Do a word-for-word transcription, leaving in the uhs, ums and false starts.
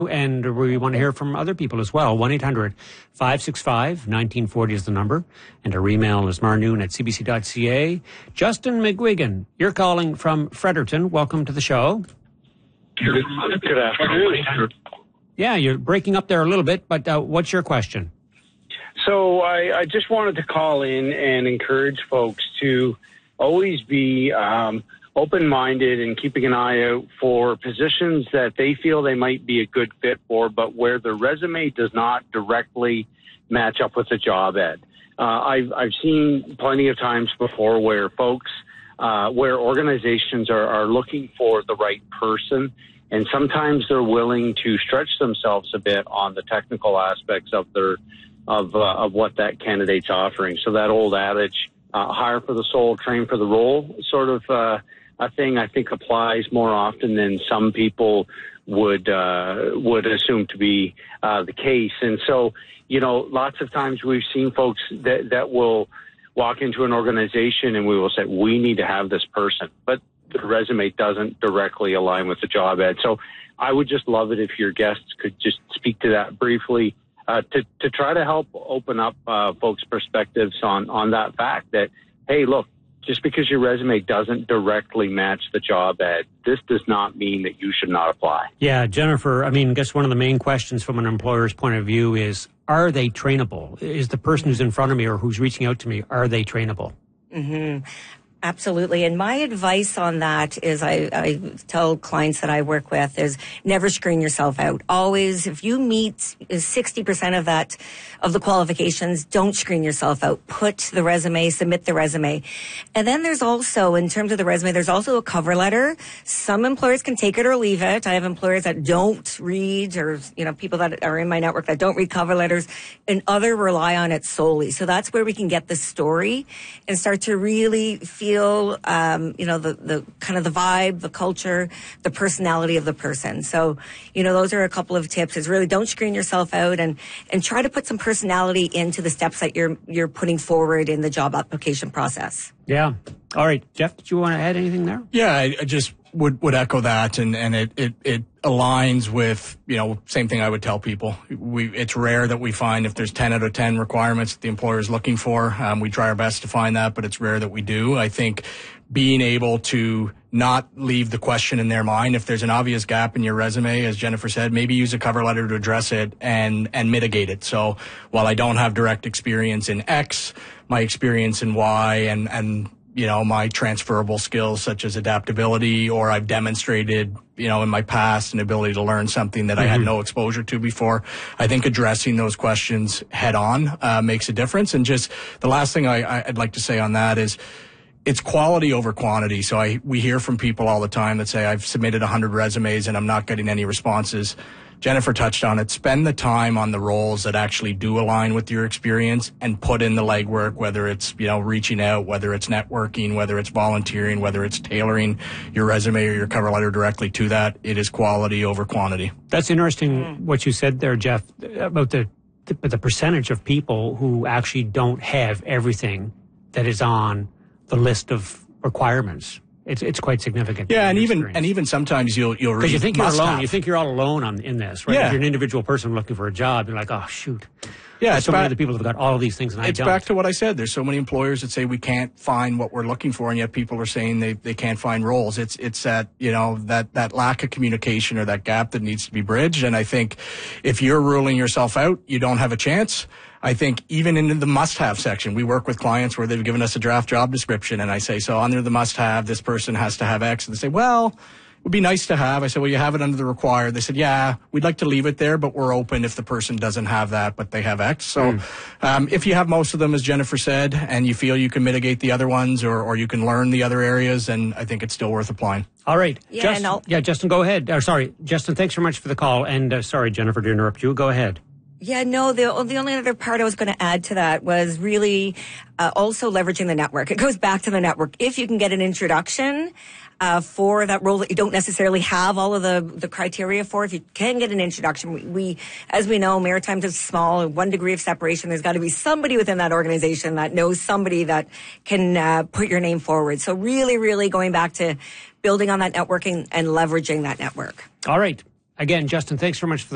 And we want to hear from other people as well. one eight hundred five six five one nine four zero is the number. And our email is marnoon at c b c dot c a. Justin McGuigan, you're calling from Fredericton. Welcome to the show. Good, good afternoon. Yeah, you're breaking up there a little bit, but uh, what's your question? So I, I just wanted to call in and encourage folks to always be um, open-minded and keeping an eye out for positions that they feel they might be a good fit for, but where the resume does not directly match up with the job ad. Uh, I've, I've seen plenty of times before where folks, uh, where organizations are, are looking for the right person, and sometimes they're willing to stretch themselves a bit on the technical aspects of their of uh, of what that candidate's offering. So that old adage, uh, hire for the soul, train for the role, sort of uh, a thing I think applies more often than some people would uh, would assume to be uh, the case. And so, you know, lots of times we've seen folks that, that will walk into an organization and we will say, we need to have this person, but the resume doesn't directly align with the job ad. So I would just love it if your guests could just speak to that briefly, uh, to, to try to help open up uh, folks' perspectives on, on that fact that, hey, look, just because your resume doesn't directly match the job ad, this does not mean that you should not apply. Yeah, Jennifer, I mean, I guess one of the main questions from an employer's point of view is, are they trainable? Is the person who's in front of me or who's reaching out to me, are they trainable? Mm-hmm. Absolutely. And my advice on that is I, I tell clients that I work with is never screen yourself out. Always, if you meet sixty percent of that, of the qualifications, don't screen yourself out. Put the resume, submit the resume. And then there's also, in terms of the resume, there's also a cover letter. Some employers can take it or leave it. I have employers that don't read, or, you know, people that are in my network that don't read cover letters, and other rely on it solely. So that's where we can get the story and start to really feel Feel, um, you know, the, the kind of the vibe, the culture, the personality of the person. So, you know, those are a couple of tips. Is really don't screen yourself out, and, and try to put some personality into the steps that you're you're putting forward in the job application process. Yeah. All right, Jeff, did you want to add anything there? Yeah, I, I just would, would echo that, and, and it, it, it aligns with, you know, same thing I would tell people. We, it's rare that we find if there's ten out of ten requirements that the employer is looking for. Um, we try our best to find that, but it's rare that we do. I think being able to not leave the question in their mind. If there's an obvious gap in your resume, as Jennifer said, maybe use a cover letter to address it and, and mitigate it. So while I don't have direct experience in X, my experience in Y, and, and, you know, my transferable skills such as adaptability, or I've demonstrated, you know, in my past an ability to learn something that mm-hmm. I had no exposure to before. I think addressing those questions head on uh, makes a difference. And just the last thing I, I'd like to say on that is it's quality over quantity. So I we hear from people all the time that say, I've submitted one hundred resumes and I'm not getting any responses. Jennifer touched on it. Spend the time on the roles that actually do align with your experience and put in the legwork, whether it's, you know, reaching out, whether it's networking, whether it's volunteering, whether it's tailoring your resume or your cover letter directly to that. It is quality over quantity. That's interesting what you said there, Jeff, about the, the, the percentage of people who actually don't have everything that is on the list of requirements. It's it's quite significant. Yeah, and even experience. and even sometimes you'll you'll read because you think you're alone. have. You think you're all alone on in this, right? Yeah. If you're an individual person looking for a job, you're like, oh shoot. Yeah, There's it's so many back, other people have got all of these things, and I it's don't. back to what I said. There's so many employers that say we can't find what we're looking for, and yet people are saying they they can't find roles. It's it's that, you know, that that lack of communication or that gap that needs to be bridged. And I think if you're ruling yourself out, you don't have a chance. I think even in the must-have section, we work with clients where they've given us a draft job description, and I say, so under the must-have, this person has to have X. And they say, well, it would be nice to have. I said, well, you have it under the required. They said, yeah, we'd like to leave it there, but we're open if the person doesn't have that, but they have X. So mm. um, if you have most of them, as Jennifer said, and you feel you can mitigate the other ones, or, or you can learn the other areas, then I think it's still worth applying. All right. Yeah, Justin, and yeah, Justin, go ahead. Uh, sorry, Justin, thanks very much for the call. And uh, sorry, Jennifer, to interrupt you. Go ahead. Yeah, no, the, the only other part I was going to add to that was really uh, also leveraging the network. It goes back to the network. If you can get an introduction uh, for that role that you don't necessarily have all of the, the criteria for, if you can get an introduction, we, we as we know, Maritimes is small, one degree of separation. There's got to be somebody within that organization that knows somebody that can uh, put your name forward. So really, really going back to building on that networking and leveraging that network. All right. Again, Justin, thanks very much for the